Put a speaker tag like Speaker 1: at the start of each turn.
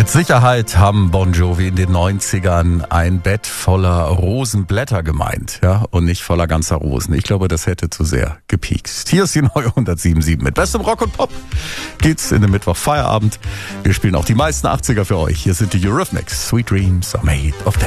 Speaker 1: Mit Sicherheit haben Bon Jovi in den 90ern ein Bett voller Rosenblätter gemeint, ja, und nicht voller ganzer Rosen. Ich glaube, das hätte zu sehr gepiekst. Hier ist die neue 107.7 mit bestem Rock und Pop. Geht's in den Mittwoch Feierabend. Wir spielen auch die meisten 80er für euch. Hier sind die Eurythmics. Sweet Dreams are made of